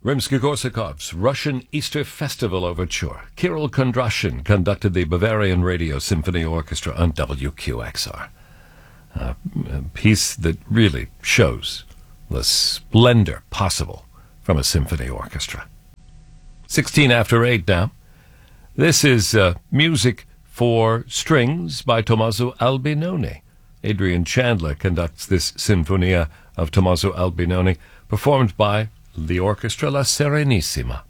Rimsky-Korsakov's Russian Easter Festival Overture. Kirill Kondrashin conducted the Bavarian Radio Symphony Orchestra on WQXR. A piece that really shows the splendor possible from a symphony orchestra. 16 after 8 now. This is music for strings by Tommaso Albinoni. Adrian Chandler conducts this Sinfonia of Tommaso Albinoni, performed by the orchestra La Serenissima.